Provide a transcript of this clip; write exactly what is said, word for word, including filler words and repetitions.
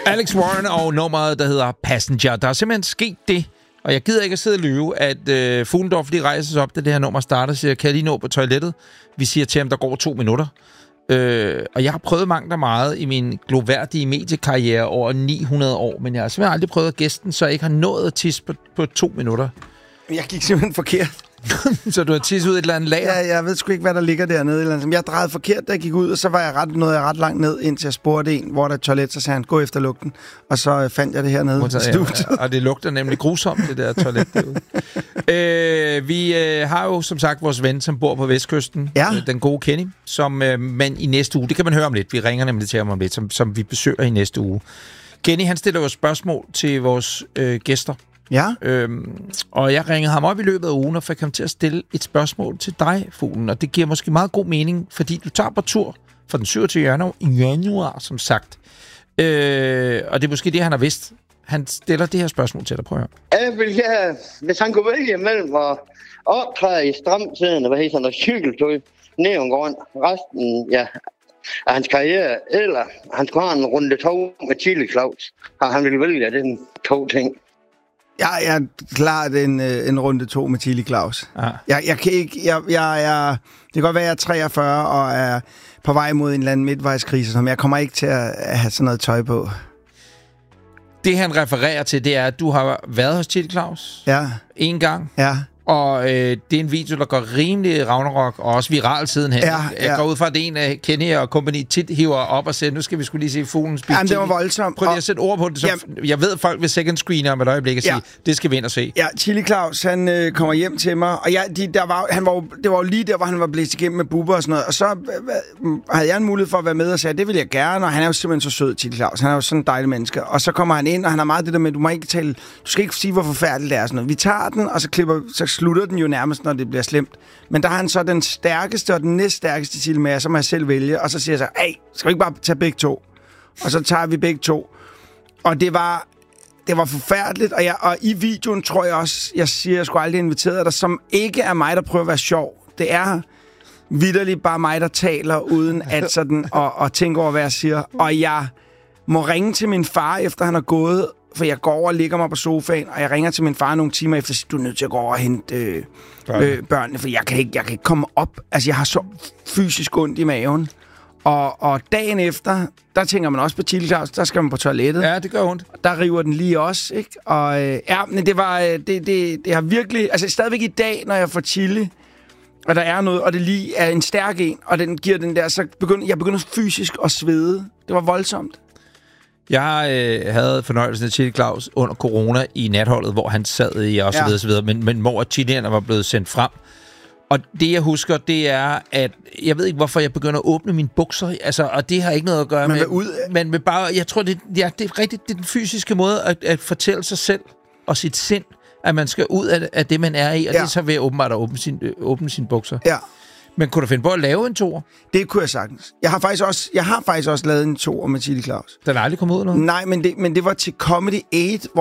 Alex Warren og nummeret, der hedder Passenger. Der er simpelthen sket det, og jeg gider ikke at sidde og lyve, at øh, Fuglendorf lige rejser sig op, da det her nummer starter, siger, kan jeg lige nå på toilettet? Vi siger til ham, der går to minutter. Øh, og jeg har prøvet mangt og meget i min gloværdige mediekarriere over ni hundrede år, men jeg har simpelthen aldrig prøvet at gæsten, så jeg ikke har nået at tisse på, på to minutter. Jeg gik simpelthen forkert. Så du har tisset ud et eller andet lager? Ja, jeg ved sgu ikke, hvad der ligger dernede. Jeg drejede forkert, da jeg gik ud, og så var jeg ret, nåede jeg ret langt ned, indtil jeg spurgte en, hvor der er toilet, så sagde han, gå efter lugten. Og så fandt jeg det hernede i studiet. Ja, og det lugter nemlig grusomt, det der toilet derude. øh, vi øh, har jo som sagt vores ven, som bor på Vestkysten, ja. øh, den gode Kenny, som øh, man i næste uge, det kan man høre om lidt, vi ringer nemlig til ham om lidt, som, som vi besøger i næste uge. Kenny, han stiller jo spørgsmål til vores øh, gæster. Ja. Øhm, og jeg ringede ham op i løbet af ugen og fik ham til at stille et spørgsmål til dig, Fuglen. Og det giver måske meget god mening, fordi du tager på tur fra den syvogtyvende januar, i januar, som sagt. Øh, og det er måske det, han har vidst. Han stiller det her spørgsmål til dig. Prøv at høre. Jeg vil have, hvis han kunne vælge mellem at optræde i stramtiden, hvad hedder sådan noget cykeltøj, neongården, resten, ja, af hans karriere, eller han skulle have en runde to med Chili Claus, og han ville vælge den to ting. Ja, jeg er klart en, en runde to med Chili Claus. Ja. Jeg, jeg kan ikke... Jeg, jeg, jeg, det kan godt være, at jeg er treogfyrre og er på vej mod en eller anden midtvejskrise, men jeg kommer ikke til at have sådan noget tøj på. Det, han refererer til, det er, at du har været hos Chili Claus. Ja. En gang. Ja. Og øh, det er en video, der går rimelig Ragnarok, og også viral siden her. Ja, jeg ja. går ud fra, at det en af Kenny og company tit hiver op og siger, nu skal vi skulle lige se Fuglen spise. Jamen, det var voldsomt. Prøv lige at sætte ord på det. Så ja. Jeg ved, at folk vil second screen om et øjeblik og sige, ja. Det skal vi ind og se. Ja, Chili Claus, han øh, kommer hjem til mig, og jeg, de, der var, han var, det var jo lige der, hvor han var blæst igennem med Bubber og sådan noget, og så øh, havde jeg en mulighed for at være med og sagde, det vil jeg gerne, og han er jo simpelthen så sød, Chili Claus. Han er jo sådan en dejlig menneske. Og så kommer han ind, og han har meget det der med, du må ikke tale, du skal ikke sige, hvor forfærdeligt det er. Sådan noget. Vi tager den, og så, klipper, så slutter den jo nærmest, når det bliver slemt. Men der har han så den stærkeste og den næststærkeste til med, så må jeg selv vælge. Og så siger jeg så, hey, skal vi ikke bare tage begge to? Og så tager vi begge to. Og det var, det var forfærdeligt. Og, jeg, og i videoen tror jeg også, jeg siger, jeg skulle aldrig invitere dig, som ikke er mig, der prøver at være sjov. Det er vitterligt bare mig, der taler, uden at sådan, og, og tænke over, hvad jeg siger. Og jeg må ringe til min far, efter han er gået, for jeg går over og ligger mig på sofaen, og jeg ringer til min far nogle timer efter, og siger, du er nødt til at gå over og hente øh, Børne. øh, børnene, for jeg kan, ikke, jeg kan ikke komme op. Altså, jeg har så fysisk ondt i maven. Og, og dagen efter, der tænker man også på Chili Claus, der skal man på toilettet. Ja, det gør ondt. Der river den lige også, ikke? Og øh, ja, men det var, det, det, det har virkelig, altså stadigvæk i dag, når jeg får chili, og der er noget, og det lige er en stærk en, og den giver den der, så begynder jeg begynder fysisk at svede. Det var voldsomt. Jeg øh, havde fornøjelsen af Chili Claus under corona i natholdet, hvor han sad i og så videre, ja. så videre, men, men hvor chilierne var blevet sendt frem. Og det, jeg husker, det er, at jeg ved ikke, hvorfor jeg begynder at åbne mine bukser. Altså, og det har ikke noget at gøre men med... Ud... Men med bare... Jeg tror, det, ja, det er rigtigt. Det er den fysiske måde at, at fortælle sig selv og sit sind, at man skal ud af, af det, man er i. Og ja. det er så ved at åbenbart at åbne, sin, åbne sine bukser. Ja. Men kunne du finde på at lave en toer? Det kunne jeg sagtens. Jeg har faktisk også, jeg har faktisk også lavet en toer med Chili Claus. Den er aldrig kommet ud noget? Nej, men det, men det var til Comedy otte,